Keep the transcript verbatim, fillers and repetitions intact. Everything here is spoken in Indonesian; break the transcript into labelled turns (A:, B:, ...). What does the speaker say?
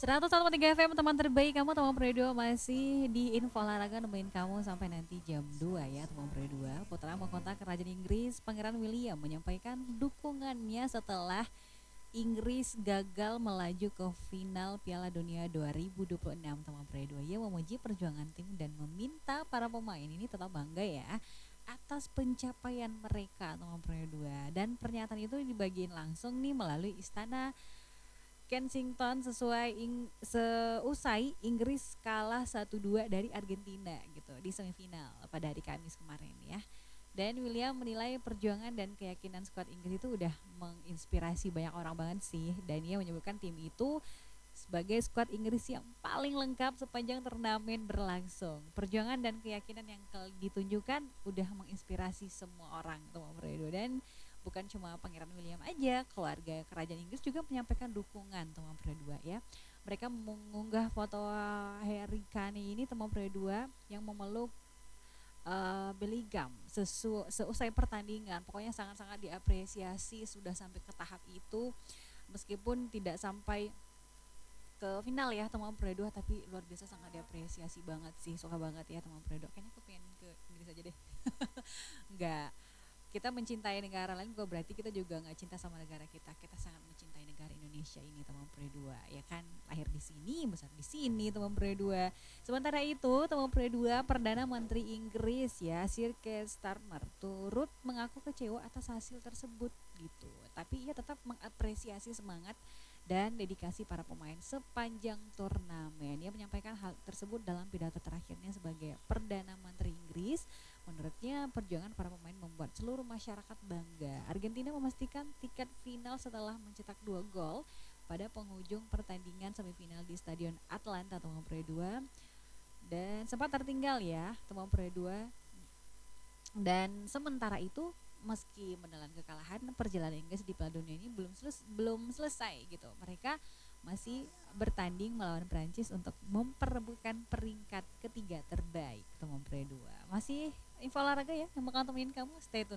A: seratus satu koma tiga F M, teman terbaik kamu, teman Pro dua masih di Info Olahraga nemenin kamu sampai nanti jam dua ya, teman Pro dua. Putra mau kontak Kerajaan Inggris, Pangeran William menyampaikan dukungannya setelah Inggris gagal melaju ke final Piala Dunia dua ribu dua puluh enam, teman Pro dua. Ia memuji perjuangan tim dan meminta para pemain ini tetap bangga ya atas pencapaian mereka, teman Pro dua. Dan pernyataan itu dibagiin langsung nih melalui istana Kensington sesuai ing, seusai Inggris kalah satu dua dari Argentina gitu di semifinal pada hari Kamis kemarin ya. Dan William menilai perjuangan dan keyakinan skuad Inggris itu udah menginspirasi banyak orang banget sih, dan ia menyebutkan tim itu sebagai skuad Inggris yang paling lengkap sepanjang turnamen berlangsung. Perjuangan dan keyakinan yang ditunjukkan udah menginspirasi semua orang, teman Fredo. Dan bukan cuma Pangeran William aja, keluarga kerajaan Inggris juga menyampaikan dukungan, teman Fredo ya. Mereka mengunggah foto Harry Kane ini, teman Fredo, yang memeluk uh, Bellingham sesu, seusai pertandingan. Pokoknya sangat-sangat diapresiasi sudah sampai ke tahap itu, meskipun tidak sampai ke final ya teman Predo, tapi luar biasa sangat diapresiasi banget sih, suka banget ya teman Predo. Kayaknya aku pengen ke Inggris aja deh. Enggak, kita mencintai negara lain bukan berarti kita juga nggak cinta sama negara kita. Kita sangat mencintai negara Indonesia ini, teman Predo, ya kan, lahir di sini, besar di sini, teman Predo. Sementara itu, teman Predo, Perdana Menteri Inggris ya, Sir Keir Starmer turut mengaku kecewa atas hasil tersebut gitu. Tapi ia tetap mengapresiasi semangat dan dedikasi para pemain sepanjang turnamen. Ia menyampaikan hal tersebut dalam pidato terakhirnya sebagai Perdana Menteri Inggris. Menurutnya perjuangan para pemain membuat seluruh masyarakat bangga. Argentina memastikan tiket final setelah mencetak dua gol pada penghujung pertandingan semifinal di Stadion Atlanta, teman Pro dua. Dan sempat tertinggal ya, teman Pro dua. Dan sementara itu, meski menelan kekalahan, perjalanan Inggris di Piala Dunia ini belum selesai, belum selesai gitu. Mereka masih bertanding melawan Prancis untuk memperebutkan peringkat ketiga terbaik, teman Pre dua. Masih info olahraga ya yang bakal temenin kamu, stay tune.